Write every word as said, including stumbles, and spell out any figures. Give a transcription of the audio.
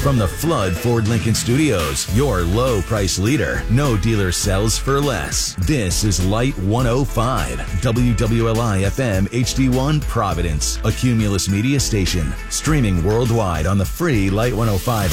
From the Flood Ford Lincoln Studios, your low price leader. No dealer sells for less. This is Light one oh five, W W L I F M H D one Providence, a Cumulus Media station. Streaming worldwide on the free Light one oh five